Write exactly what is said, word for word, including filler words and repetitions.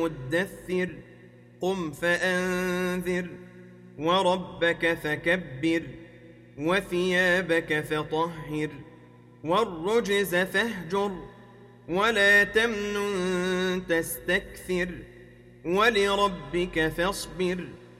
مدثر قم فأنذر وربك فكبر وثيابك فطهر والرجز فاهجر ولا تمنن تستكثر ولربك فاصبر